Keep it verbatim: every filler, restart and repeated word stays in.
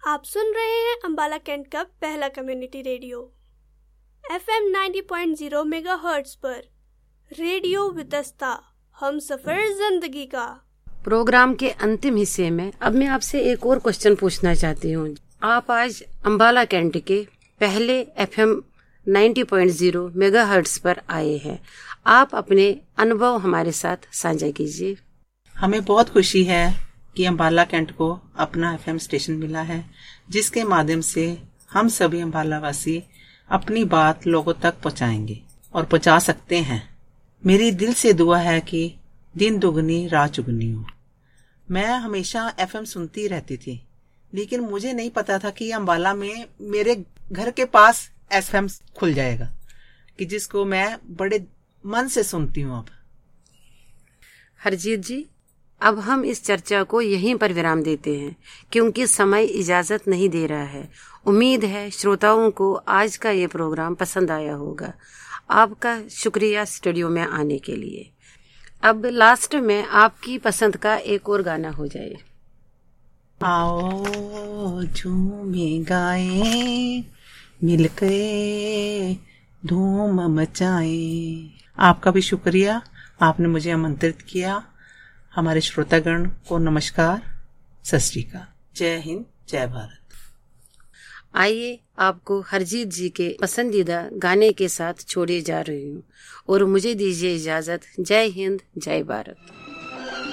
आप सुन रहे हैं अंबाला कैंट का पहला community radio F M ninety point zero megahertz पर। रेडियो वितस्ता, हम सफर जिंदगी का। प्रोग्राम के अंतिम हिस्से में अब मैं आपसे एक और क्वेश्चन पूछना चाहती हूँ। आप आज अंबाला कैंट के पहले F M ninety point zero megahertz पर आए हैं। आप अपने अनुभव हमारे साथ साझा कीजिए। हमें बहुत खुशी है कि अंबाला कैंट को अपना एफएम स्टेशन मिला है, जिसके माध्यम से हम सभी अंबाला वासी अपनी बात लोगों तक पहुंचाएंगे और पहुंचा सकते हैं। मेरी दिल से दुआ है कि दिन दुगनी रात चुगनी हो। मैं हमेशा एफएम सुनती रहती थी, लेकिन मुझे नहीं पता था कि अंबाला में मेरे घर के पास एफएम खुल जाएगा, कि जिसको मैं बड़े मन से सुनती हूँ। अब हरजीत जी, अब हम इस चर्चा को यहीं पर विराम देते हैं, क्योंकि समय इजाजत नहीं दे रहा है। उम्मीद है श्रोताओं को आज का ये प्रोग्राम पसंद आया होगा। आपका शुक्रिया स्टूडियो में आने के लिए। अब लास्ट में आपकी पसंद का एक और गाना हो जाए। आओ झूमे गाए, मिलके धूम मचाए। आपका भी शुक्रिया, आपने मुझे आमंत्रित किया। हमारे श्रोतागण को नमस्कार, सत श्री अकाल, जय हिंद, जय भारत। आइए आपको हरजीत जी के पसंदीदा गाने के साथ छोड़े जा रही हूँ और मुझे दीजिए इजाजत। जय हिंद, जय भारत।